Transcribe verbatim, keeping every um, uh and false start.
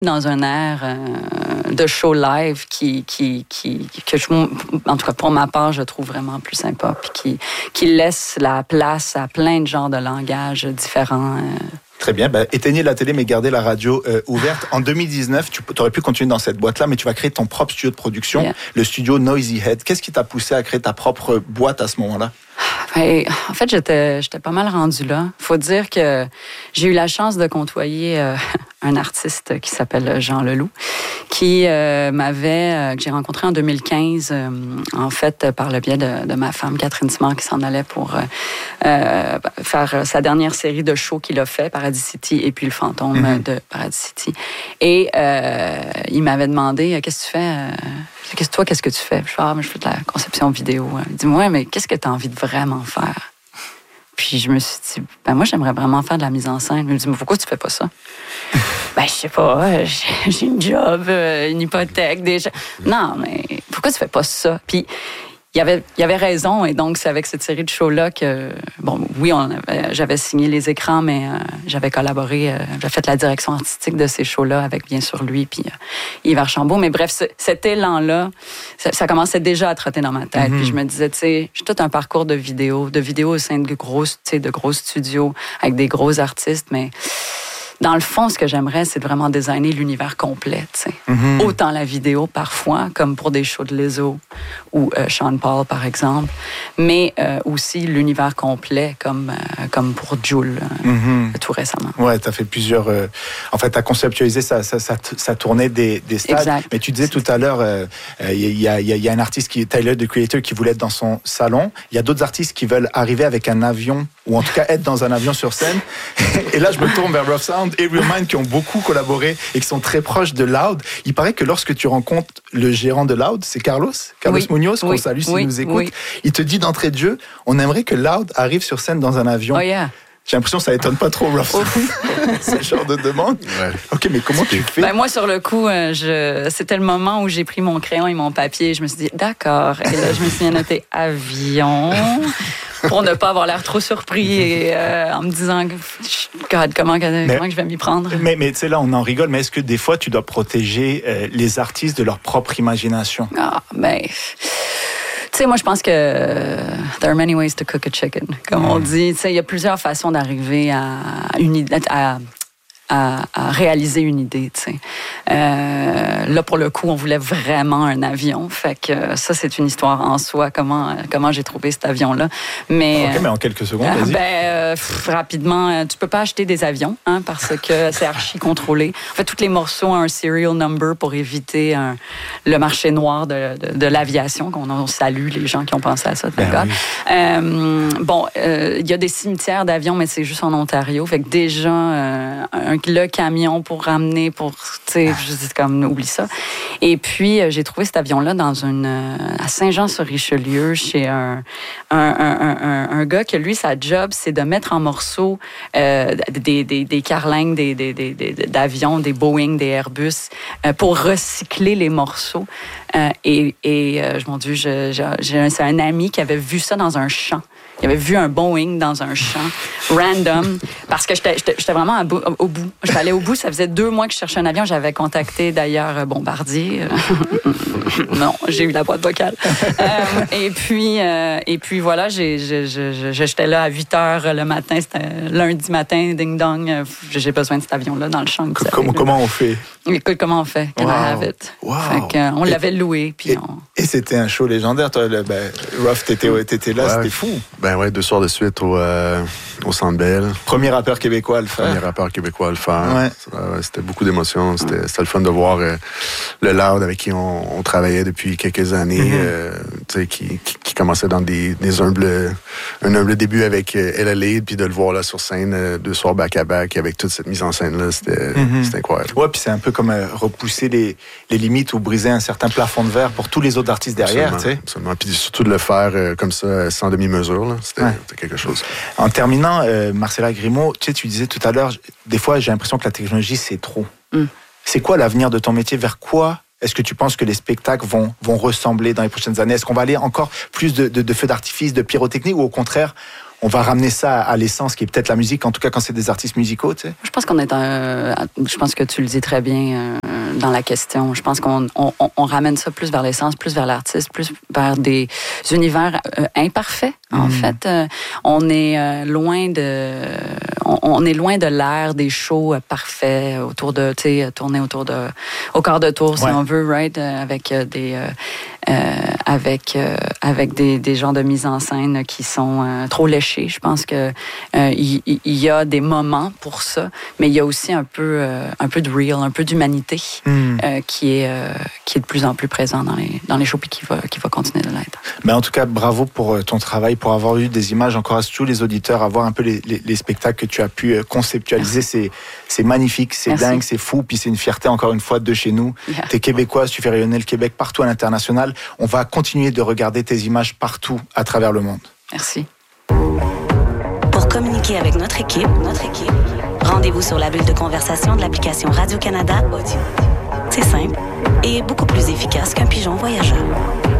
dans un air euh, de show live qui, qui, qui, que je, en tout cas pour ma part, je trouve vraiment plus sympa, puis qui, qui laisse la place à plein de genres de langages différents. Euh. Très bien. Ben, éteignez la télé, mais gardez la radio euh, ouverte. En deux mille dix-neuf, tu aurais pu continuer dans cette boîte-là, mais tu vas créer ton propre studio de production, yeah. le studio Noisy Head. Qu'est-ce qui t'a poussé à créer ta propre boîte à ce moment-là? Ben, en fait, j'étais, j'étais pas mal rendue là. Faut dire que j'ai eu la chance de côtoyer euh, un artiste qui s'appelle Jean Leloup, qui euh, m'avait, euh, que j'ai rencontré en deux mille quinze, euh, en fait, par le biais de, de ma femme, Catherine Simard, qui s'en allait pour euh, euh, faire sa dernière série de shows qu'il a fait, Paradis City et puis Le Fantôme mm-hmm. de Paradis City. Et euh, il m'avait demandé, qu'est-ce que tu fais? Euh, Qu'est-ce, toi, qu'est-ce que tu fais? Je fais, ah, mais je fais de la conception vidéo. Il dit, ouais, mais qu'est-ce que tu as envie de vraiment faire? Puis je me suis dit, ben moi, j'aimerais vraiment faire de la mise en scène. Il me dit, mais pourquoi tu fais pas ça? Ben, je sais pas, j'ai, j'ai une job, une hypothèque, déjà. Non, mais pourquoi tu fais pas ça? Puis il y avait, il y avait raison, et donc c'est avec cette série de shows-là que, bon, oui, on avait, j'avais signé les écrans, mais euh, j'avais collaboré, euh, j'avais fait la direction artistique de ces shows-là avec, bien sûr, lui, puis euh, Yves Archambault. Mais bref, ce, cet élan-là, ça, ça commençait déjà à trotter dans ma tête. Mm-hmm. Puis je me disais, tu sais, j'ai tout un parcours de vidéo, de vidéo au sein de gros, tu sais, de gros studios, avec des gros artistes, mais dans le fond, ce que j'aimerais, c'est de vraiment designer l'univers complet, tu sais. Mm-hmm. Autant la vidéo, parfois, comme pour des shows de Lizzo ou euh, Sean Paul, par exemple, mais euh, aussi l'univers complet, comme, euh, comme pour Jul, euh, mm-hmm. tout récemment. Ouais, tu as fait plusieurs... Euh, en fait, tu as conceptualisé sa, sa, sa, sa tournée des, des stades. Exact. Mais tu disais tout à l'heure, il euh, euh, y, a, y, a, y a un artiste, qui Tyler, the Creator, qui voulait être dans son salon. Il y a d'autres artistes qui veulent arriver avec un avion, ou en tout cas être dans un avion sur scène. Et là, je me tourne vers Rough Sound et Real Mind qui ont beaucoup collaboré et qui sont très proches de Loud. Il paraît que lorsque tu rencontres le gérant de Loud, c'est Carlos, Carlos oui. Munoz, qu'on oui. salue s'il oui. nous écoute, oui. il te dit d'entrée de jeu, on aimerait que Loud arrive sur scène dans un avion. Oh yeah. J'ai l'impression que ça étonne pas trop Rough Sound, ce genre de demande. Ouais. Ok, mais comment tu fais? Ben moi, sur le coup, euh, je... c'était le moment où j'ai pris mon crayon et mon papier. Je me suis dit, d'accord. Et là, je me suis noté avion pour ne pas avoir l'air trop surpris et euh, en me disant, God, comment, mais, comment je vais m'y prendre? Mais, mais tu sais, là, on en rigole, mais est-ce que des fois, tu dois protéger euh, les artistes de leur propre imagination? Ah, ben... Tu sais, moi, je pense que there are many ways to cook a chicken, comme mmh. on dit. Tu sais, il y a plusieurs façons d'arriver à une idée, à, à, à réaliser une idée, tu sais. Euh, là, pour le coup, on voulait vraiment un avion. Fait que ça, c'est une histoire en soi, comment, comment j'ai trouvé cet avion-là. Mais, OK, mais en quelques secondes, euh, vas-y. Ben, euh, pff, rapidement, tu peux pas acheter des avions, hein, parce que c'est archi contrôlé. En fait, tous les morceaux ont un serial number pour éviter un, le marché noir de, de, de l'aviation, qu'on on salue les gens qui ont pensé à ça, d'accord. Ben oui. euh, bon, il euh, y a des cimetières d'avions, mais c'est juste en Ontario. Fait que déjà, euh, un, le camion pour ramener, pour, tu sais, c'est comme, oublie ça. Et puis, euh, j'ai trouvé cet avion-là dans une, euh, à Saint-Jean-sur-Richelieu, chez un, un, un, un, un gars que, lui, sa job, c'est de mettre en morceaux euh, des, des, des carlingues, des, des, des, des, d'avions, des Boeing, des Airbus, euh, pour recycler les morceaux. Euh, et, et euh, mon Dieu, je, je, j'ai, c'est un ami qui avait vu ça dans un champ. Il avait vu un Boeing dans un champ, random, parce que j'étais, j'étais, j'étais vraiment bout, au bout. Je allée au bout, ça faisait deux mois que je cherchais un avion. J'avais contacté d'ailleurs Bombardier. Non, j'ai eu la boîte vocale. Euh, et puis, euh, et puis voilà, j'ai, j'ai, j'ai, j'étais là à huit heures le matin, c'était lundi matin, ding-dong. J'ai besoin de cet avion-là dans le champ. Comment, comment on fait? Écoute, comment on fait? Can wow. I have it? Wow. Fait qu'on l'avait loué. Puis et, on... et c'était un show légendaire. Toi, le, ben, Ruff, t'étais, t'étais là, ouais. C'était fou. Ben ouais, deux soirs de suite au, euh, au Centre Bell. Premier rappeur québécois à le faire. Premier rappeur québécois à le faire. Ouais. Euh, c'était beaucoup d'émotions. C'était, c'était le fun de voir euh, le Loud avec qui on, on travaillait depuis quelques années, mm-hmm. euh, tu sais, qui, qui, qui commençait dans des, des humbles, un humble début avec euh, Ella Lead, puis de le voir là sur scène euh, deux soirs back-à-back avec toute cette mise en scène-là, c'était, mm-hmm. c'était incroyable. Ouais, puis c'est un peu comme euh, repousser les, les limites ou briser un certain plafond de verre pour tous les autres artistes derrière, tu sais. Absolument. Puis surtout de le faire euh, comme ça, sans demi-mesure, là, c'était, ouais. c'était quelque chose. En terminant, euh, Marcella Grimaud, tu sais, tu disais tout à l'heure, des fois, j'ai l'impression que la technologie, c'est trop. Mm. C'est quoi l'avenir de ton métier? Vers quoi est-ce que tu penses que les spectacles vont, vont ressembler dans les prochaines années? Est-ce qu'on va aller encore plus de, de, de feux d'artifice, de pyrotechnie, ou au contraire, on va ramener ça à l'essence qui est peut-être la musique, en tout cas quand c'est des artistes musicaux, tu sais? Je pense qu'on est un, je pense que tu le dis très bien euh, dans la question. Je pense qu'on on, on ramène ça plus vers l'essence, plus vers l'artiste, plus vers des univers euh, imparfaits. En mmh. fait, euh, on est euh, loin de, on, on est loin de l'ère des shows euh, parfaits autour de, tu sais, tourner autour de, au quart de tour, si ouais. on veut, right, euh, avec euh, des, euh, euh, avec euh, avec des, des genres de mise en scène qui sont euh, trop léchés. Je pense que euh, il, il y a des moments pour ça, mais il y a aussi un peu, euh, un peu de real, un peu d'humanité mmh. euh, qui est, euh, qui est de plus en plus présent dans les, dans les shows, puis qui va, qui va continuer de l'être. Mais en tout cas, bravo pour ton travail, pour avoir eu des images. J'encourage tous les auditeurs à voir un peu les, les, les spectacles que tu as pu conceptualiser. C'est, c'est magnifique, c'est Merci. dingue, c'est fou, puis c'est une fierté encore une fois de chez nous. Yeah. T'es québécoise, tu fais rayonner le Québec partout à l'international. On va continuer de regarder tes images partout à travers le monde. Merci. Pour communiquer avec notre équipe, notre équipe, rendez-vous sur la bulle de conversation de l'application Radio-Canada Audio. C'est simple et beaucoup plus efficace qu'un pigeon voyageur.